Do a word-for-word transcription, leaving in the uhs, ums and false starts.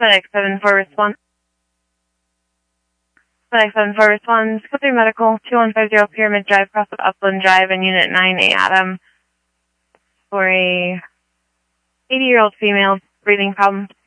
Medic seven four response. Medic seven four response. Code three Medical, two one five zero Pyramid Drive, cross of Upland Drive, and Unit nine A Adam for a eighty-year-old female breathing problem.